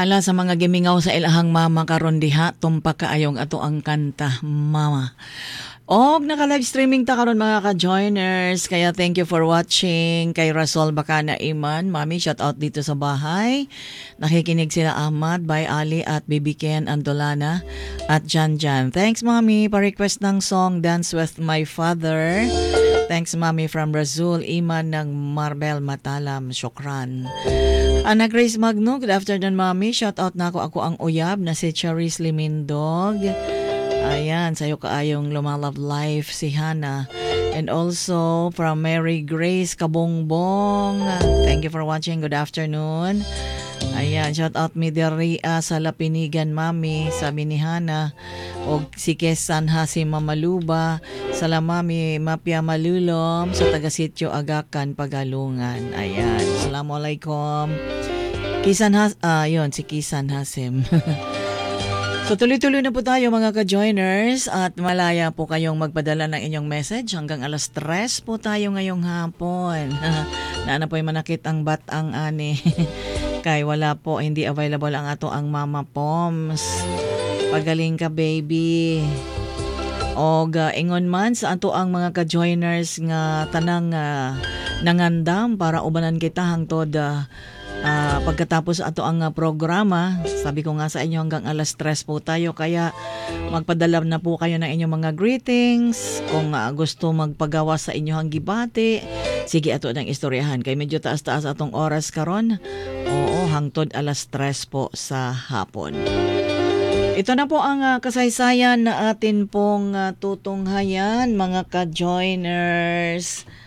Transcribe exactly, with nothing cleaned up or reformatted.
Hala sa mga gimingaw sa ilahang mama karon diha tumpa kaayong ato ang kanta mama. Og naka-live streaming ta karon mga ka-joiners, kaya thank you for watching. Kay Rasol Bacana Iman, mami, shout out dito sa bahay. Nakikinig sila Ahmad, Bay Ali at Bibi Ken Andolana at Jan Jan. Thanks mami, pa-request ng song Dance with My Father. Thanks mami from Razul Iman ng Marbel Matalam, syukran. Ana Grace Magno, good afternoon mami. Shout out na ako, ako ang uyab na si Charis Limindog. Ayan, sa'yo kaayong Lumalove Life si Hana. And also from Mary Grace Kabongbong. Thank you for watching. Good afternoon. Ayan, shout out mi Deria sa Lapinigan mami, sabi ni Hana. O si Kesan ha si Mamaluba. Salamami Mapia Malulom sa taga-sityo Agakan Pagalungan. Ayan, assalamualaikum. Kisan ha, ah, yun, si Kisan Hasim. So tuloy-tuloy na po tayo mga ka-joiners at malaya po kayong magpadala ng inyong message hanggang alas tres po tayo ngayong hapon. Naana po yung manakit ang batang ani. Kay wala po, hindi available ang ato ang Mama Poms. Pagaling ka baby. O uh, ingon man sa ato ang mga ka-joiners nga tanang uh, nangandam para ubanan kita hangtod uh, Uh, pagkatapos ato ang uh, programa, sabi ko nga sa inyo hanggang alas tres po tayo, kaya magpadala na po kayo ng inyong mga greetings. Kung uh, gusto magpagawa sa inyo ang gibati, sige ato ng istoryahan. Kaya medyo taas-taas atong oras karon. Oo, hangtod alas tres po sa hapon. Ito na po ang uh, kasaysayan na atin pong uh, tutunghayan mga ka-joiners.